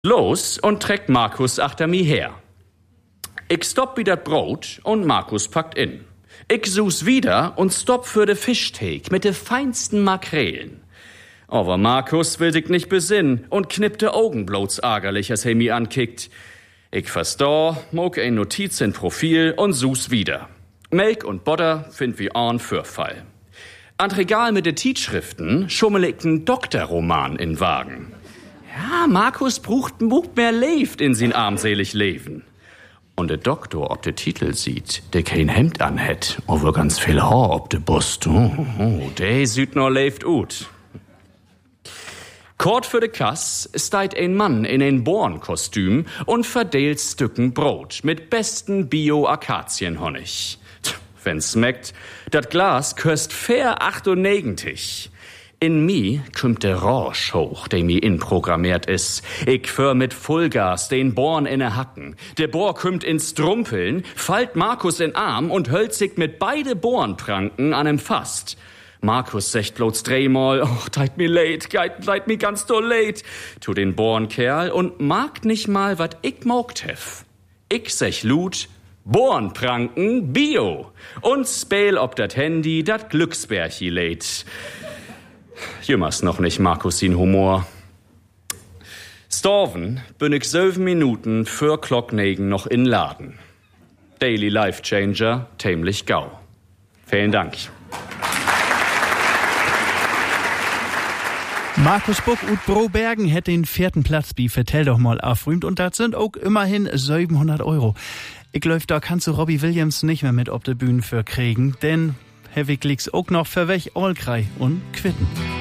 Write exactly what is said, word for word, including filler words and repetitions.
Los und trägt Markus achter mi her. Ich stopp wie dat Brot und Markus packt in. Ich sus wieder und stopp für de Fischteig mit de feinsten Makrelen. Aber Markus will sich nicht besinnen und knippt de Augen bloß ärgerlich, als er mi ankickt. Ich versteh, mog ein Notiz in Profil und sus wieder. Melk und Butter find wie an Fürfall. An Regal mit de Tietschriften schummel ich n Doktorroman in Wagen. Ja, Markus brucht mucht mehr Leeft in sin armselig Leben. Und der Doktor, ob der Titel sieht, der kein Hemd anhät, aber ganz viel Haar ob de Brust. Oh, oh, der sieht nur leeft ut. Kort für de Kass steit ein Mann in ein Bornkostüm und verdeelt Stücken Brot mit besten Bio-Akazienhonig. Wenn's schmeckt, dat Glas köst fair achtundnegenzig. In mi kümmt der Rausch hoch, der mi inprogrammiert is. Ich für mit Vollgas den Born inne Hacken. Der Bohr kümmt ins Trumpeln, fallt Markus in Arm und hölzt sich mit beide Bornpranken an em Fast. Markus secht bloß dreimal, och, teit mi leid, geit, leid mi ganz doll leid, tu den Bornkerl und mag nicht mal, wat ich mogt hef. Ich sech Lut, Bornpranken Bio und speel ob dat Handy dat Glücksbärchi lädt. Jümmers noch nicht Markus sin Humor. Storven bin ich sieben Minuten für Klocknegen noch in Laden. Daily Life Changer, tämlich gau. Vielen Dank. Markus Buck und Brobergen hätte den vierten Platz wie vertell doch mal aufrühmt und das sind auch immerhin siebenhundert Euro. Ich glaub, da kannst du Robbie Williams nicht mehr mit auf der Bühne für kriegen, denn Herr Wickligs auch noch für welch Allkrei und Quitten.